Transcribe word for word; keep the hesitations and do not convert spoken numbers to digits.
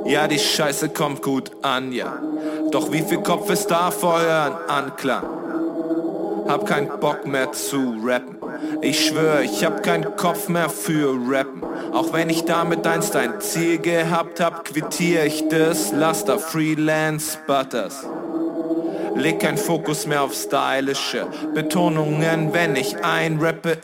Ja, die Scheiße kommt gut an, ja. Doch wie viel Kopf ist da vor euren Anklang? Hab keinen Bock mehr zu rappen. Ich schwör, ich hab keinen Kopf mehr für Rappen. Auch wenn ich damit einst ein Ziel gehabt hab, quittiere ich das. Lass da Freelance Butters. Leg kein Fokus mehr auf stylische Betonungen, wenn ich einrappe.